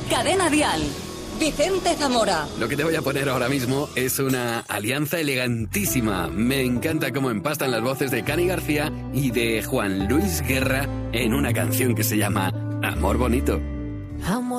Cadena Dial. Vicente Zamora. Lo que te voy a poner ahora mismo es una alianza elegantísima. Me encanta cómo empastan las voces de Cani García y de Juan Luis Guerra en una canción que se llama Amor Bonito. Amor